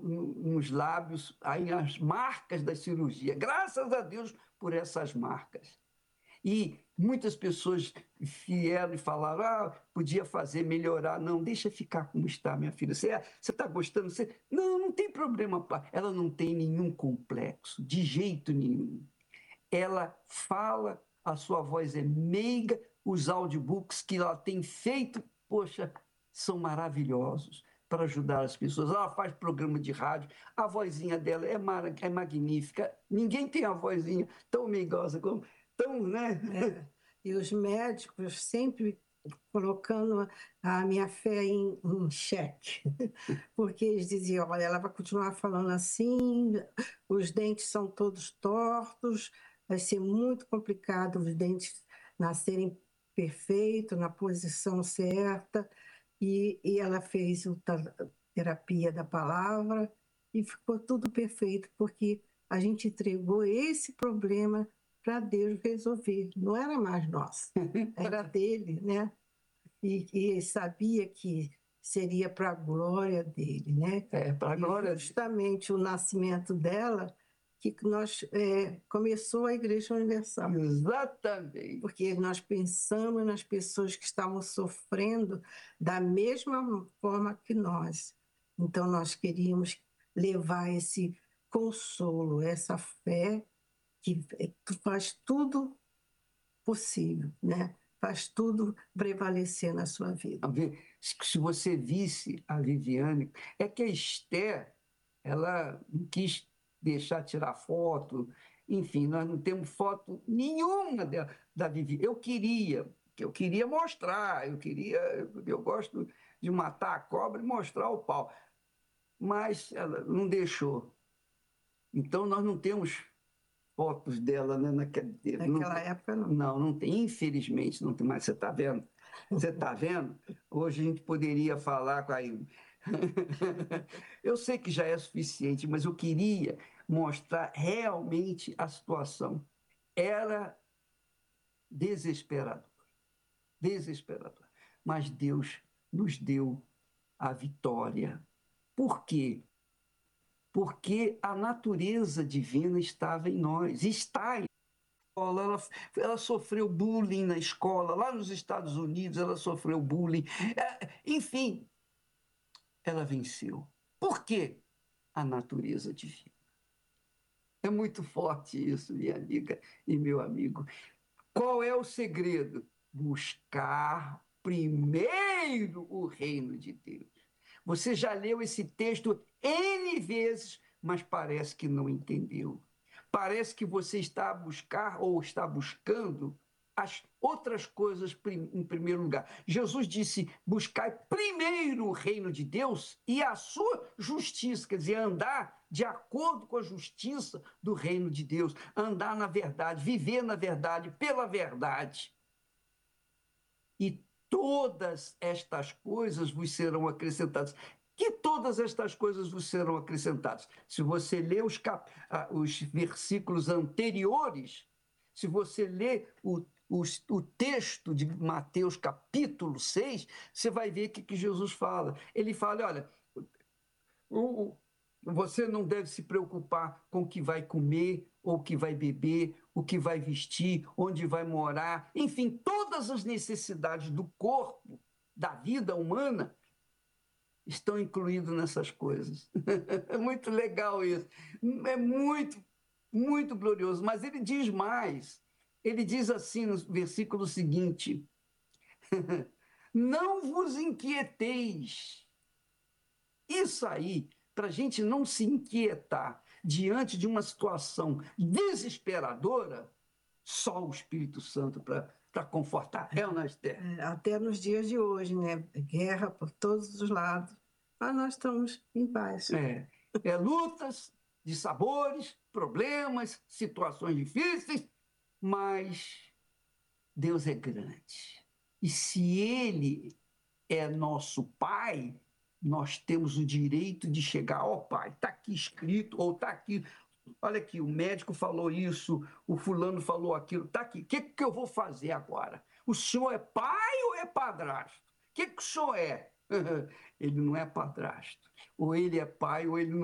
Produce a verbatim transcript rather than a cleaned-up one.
no, nos lábios, aí as marcas da cirurgia. Graças a Deus por essas marcas. E muitas pessoas vieram e falaram, ah, podia fazer, melhorar. Não, deixa ficar como está, minha filha. Você está gostando? Você... Não, não tem problema, pai. Ela não tem nenhum complexo, de jeito nenhum. Ela fala, a sua voz é meiga, os audiobooks que ela tem feito, poxa, são maravilhosos para ajudar as pessoas. Ela faz programa de rádio, a vozinha dela é, mar... é magnífica. Ninguém tem a vozinha tão meigosa como... Tão, né? É. E os médicos sempre colocando a minha fé em, em xeque, porque eles diziam, olha, ela vai continuar falando assim, os dentes são todos tortos, vai ser muito complicado os dentes nascerem perfeitos, na posição certa, e, e ela fez a terapia da palavra e ficou tudo perfeito, porque a gente entregou esse problema para Deus resolver, não era mais nosso, era dele, né? E, e sabia que seria para a glória dele, né? É, para a glória. E justamente o nascimento dela que nós é, começou a Igreja Universal. Exatamente. Porque nós pensamos nas pessoas que estavam sofrendo da mesma forma que nós. Então nós queríamos levar esse consolo, essa fé que faz tudo possível, né? Faz tudo prevalecer na sua vida. Se você visse a Viviane, é que a Esther, ela não quis deixar tirar foto, enfim, nós não temos foto nenhuma dela, da Viviane. Eu queria, eu queria mostrar, eu queria, eu gosto de matar a cobra e mostrar o pau, mas ela não deixou. Então nós não temos fotos dela, né, naquela, naquela não, época, não. Não, não tem, infelizmente não tem mais. Você está vendo? Você está vendo? Hoje a gente poderia falar com a... Eu sei que já é suficiente, mas eu queria mostrar realmente a situação. Era desesperador, desesperador. Mas Deus nos deu a vitória. Por quê? Porque a natureza divina estava em nós, está em escola, ela, ela sofreu bullying na escola, lá nos Estados Unidos ela sofreu bullying, é, enfim, ela venceu. Por quê? A natureza divina. É muito forte isso, minha amiga e meu amigo. Qual é o segredo? Buscar primeiro o reino de Deus. Você já leu esse texto N vezes, mas parece que não entendeu. Parece que você está a buscar ou está buscando as outras coisas em primeiro lugar. Jesus disse, buscai primeiro o reino de Deus e a sua justiça, quer dizer, andar de acordo com a justiça do reino de Deus, andar na verdade, viver na verdade, pela verdade. E todas estas coisas vos serão acrescentadas. Que todas estas coisas vos serão acrescentadas. Se você ler os, cap... os versículos anteriores, se você ler o, o, o texto de Mateus capítulo seis, você vai ver o que, que Jesus fala. Ele fala, olha, o, você não deve se preocupar com o que vai comer, ou o que vai beber, o que vai vestir, onde vai morar, enfim, todas as necessidades do corpo, da vida humana, estão incluídas nessas coisas. É muito legal isso. É muito, muito glorioso. Mas ele diz mais. Ele diz assim no versículo seguinte: não vos inquieteis. Isso aí, para a gente não se inquietar diante de uma situação desesperadora, só o Espírito Santo para para confortar. É ou não, Esther? É, até nos dias de hoje, né? Guerra por todos os lados. Mas nós estamos em paz. É, é lutas de sabores, problemas, situações difíceis, mas Deus é grande. E se Ele é nosso Pai, nós temos o direito de chegar, ó oh, Pai, está aqui escrito, ou está aqui, olha aqui, o médico falou isso, o fulano falou aquilo, está aqui, o que, que eu vou fazer agora? O senhor é pai ou é padrasto? O que, que o senhor é? Ele não é padrasto. Ou ele é pai ou ele não